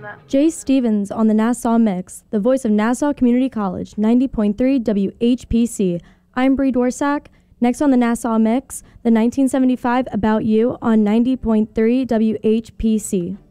Jay Stevens on the Nassau Mix, the voice of Nassau Community College, 90.3 WHPC. I'm Bree Dorsack. Next on the Nassau Mix, the 1975 About You on 90.3 WHPC.